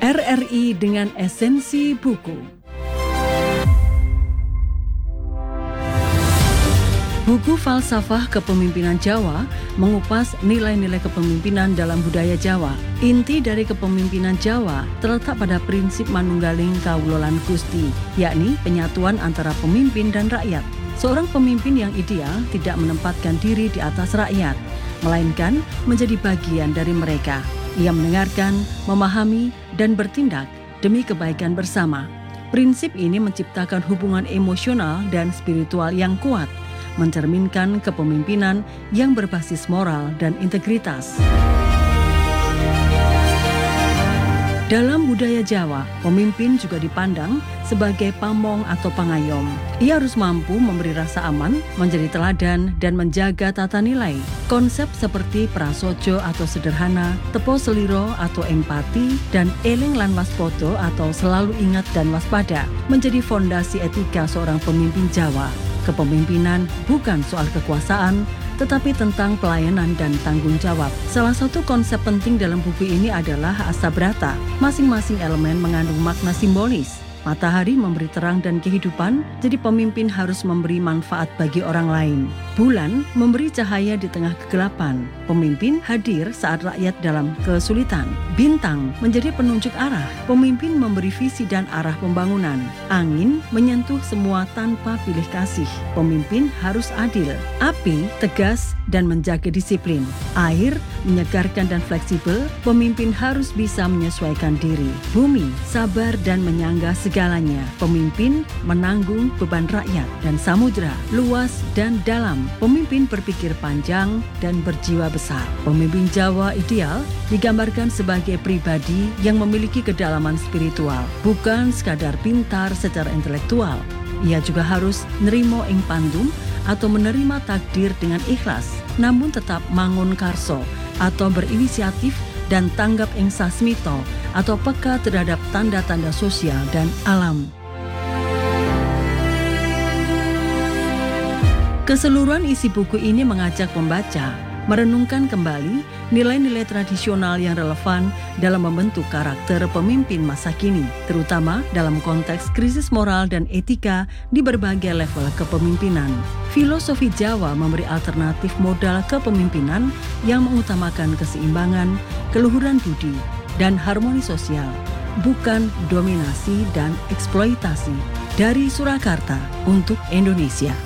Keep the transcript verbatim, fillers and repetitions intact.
R R I dengan esensi buku. Buku Falsafah Kepemimpinan Jawa mengupas nilai-nilai kepemimpinan dalam budaya Jawa. Inti dari kepemimpinan Jawa terletak pada prinsip manunggaling kawulolan Gusti, yakni penyatuan antara pemimpin dan rakyat. Seorang pemimpin yang ideal tidak menempatkan diri di atas rakyat, melainkan menjadi bagian dari mereka. Ia mendengarkan, memahami, dan bertindak demi kebaikan bersama. Prinsip ini menciptakan hubungan emosional dan spiritual yang kuat, mencerminkan kepemimpinan yang berbasis moral dan integritas. Dalam budaya Jawa, pemimpin juga dipandang sebagai pamong atau pangayom. Ia harus mampu memberi rasa aman, menjadi teladan, dan menjaga tata nilai. Konsep seperti prasojo atau sederhana, tepo seliro atau empati, dan eling lan waspada atau selalu ingat dan waspada menjadi fondasi etika seorang pemimpin Jawa. Kepemimpinan bukan soal kekuasaan, tetapi tentang pelayanan dan tanggung jawab. Salah satu konsep penting dalam buku ini adalah asabrata. Masing-masing elemen mengandung makna simbolis. Matahari memberi terang dan kehidupan, jadi pemimpin harus memberi manfaat bagi orang lain. Bulan memberi cahaya di tengah kegelapan. Pemimpin hadir saat rakyat dalam kesulitan. Bintang menjadi penunjuk arah. Pemimpin memberi visi dan arah pembangunan. Angin menyentuh semua tanpa pilih kasih. Pemimpin harus adil. Api tegas dan menjaga disiplin. Air menyegarkan dan fleksibel. Pemimpin harus bisa menyesuaikan diri. Bumi sabar dan menyangga segalanya. Pemimpin menanggung beban rakyat. Dan samudra luas dan dalam. Pemimpin berpikir panjang dan berjiwa besar. Pemimpin Jawa ideal digambarkan sebagai pribadi yang memiliki kedalaman spiritual, bukan sekadar pintar secara intelektual. Ia juga harus nerimo ing pandum atau menerima takdir dengan ikhlas, namun tetap mangun karso atau berinisiatif dan tanggap ing sasmito atau peka terhadap tanda-tanda sosial dan alam. Keseluruhan isi buku ini mengajak pembaca merenungkan kembali nilai-nilai tradisional yang relevan dalam membentuk karakter pemimpin masa kini, terutama dalam konteks krisis moral dan etika di berbagai level kepemimpinan. Filosofi Jawa memberi alternatif modal kepemimpinan yang mengutamakan keseimbangan, keluhuran budi, dan harmoni sosial, bukan dominasi dan eksploitasi. Dari Surakarta untuk Indonesia.